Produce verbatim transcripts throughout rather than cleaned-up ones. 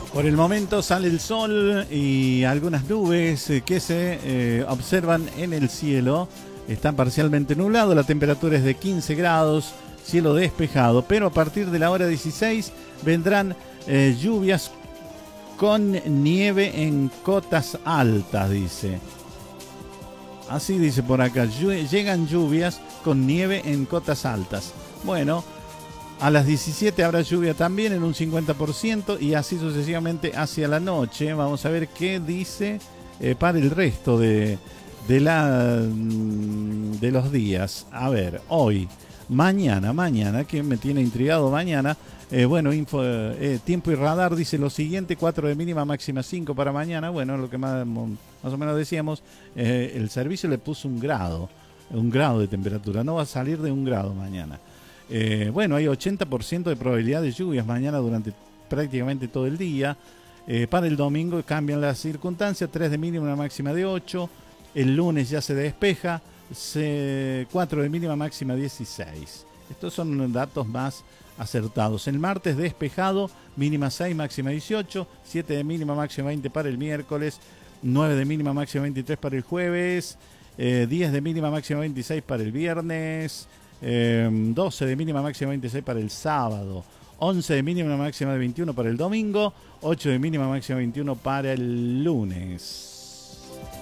Por el momento sale el sol y algunas nubes que se eh, observan en el cielo. Están parcialmente nublados, la temperatura es de quince grados, cielo despejado, pero a partir de la hora dieciséis vendrán eh, lluvias con nieve en cotas altas, dice. Así dice por acá, llegan lluvias con nieve en cotas altas. Bueno, a las diecisiete habrá lluvia también en un cincuenta por ciento y así sucesivamente hacia la noche. Vamos a ver qué dice eh, para el resto de, de, la, de los días. A ver, hoy, mañana, mañana, que me tiene intrigado mañana. Eh, bueno, info, eh, tiempo y radar dice lo siguiente, cuatro de mínima, máxima cinco para mañana. Bueno, lo que más, más o menos decíamos, eh, el servicio le puso un grado, un grado de temperatura. No va a salir de un grado mañana. Eh, bueno, hay ochenta por ciento de probabilidad de lluvias mañana durante prácticamente todo el día. Eh, para el domingo cambian las circunstancias, tres de mínima, una máxima de ocho. El lunes ya se despeja, se, cuatro de mínima, máxima dieciséis. Estos son datos más acertados. El martes despejado, mínima seis, máxima dieciocho. siete de mínima, máxima veinte para el miércoles. nueve de mínima, máxima veintitrés para el jueves. Eh, diez de mínima, máxima veintiséis para el viernes. Eh, doce de mínima, máxima veintiséis para el sábado, once de mínima, máxima de veintiuno para el domingo, ocho de mínima, máxima veintiuno para el lunes.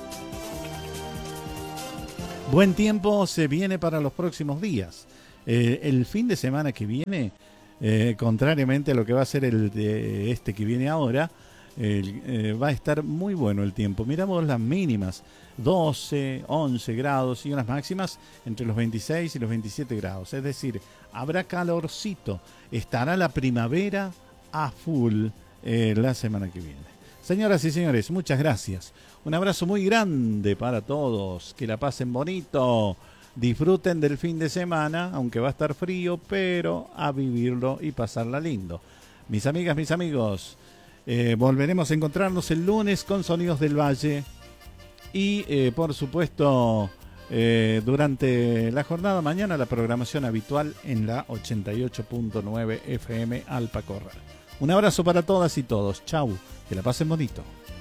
Buen tiempo se viene para los próximos días. Eh, el fin de semana que viene, eh, contrariamente a lo que va a ser el de este que viene ahora, eh, eh, va a estar muy bueno el tiempo. Miramos las mínimas, doce, once grados y unas máximas entre los veintiséis y los veintisiete grados. Es decir, habrá calorcito. Estará la primavera a full eh, la semana que viene. Señoras y señores, muchas gracias. Un abrazo muy grande para todos. Que la pasen bonito. Disfruten del fin de semana, aunque va a estar frío, pero a vivirlo y pasarla lindo. Mis amigas, mis amigos, eh, volveremos a encontrarnos el lunes con Sonidos del Valle. Y eh, por supuesto, eh, durante la jornada mañana, la programación habitual en la ochenta y ocho punto nueve F M Alpacorral. Un abrazo para todas y todos. Chau, que la pasen bonito.